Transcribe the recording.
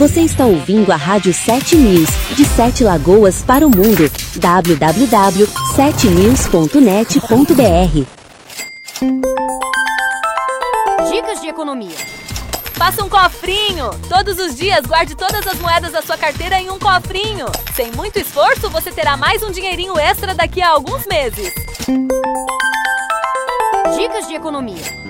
Você está ouvindo a Rádio 7 News, de 7 Lagoas para o mundo. www.7news.net.br. Dicas de economia. Faça um cofrinho! Todos os dias, guarde todas as moedas da sua carteira em um cofrinho. Sem muito esforço, você terá mais um dinheirinho extra daqui a alguns meses. Dicas de economia.